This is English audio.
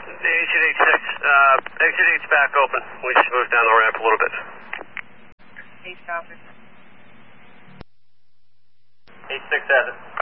Exit 86, exit 8's back open. We just moved down the ramp a little bit. 8 copy. 86 has it.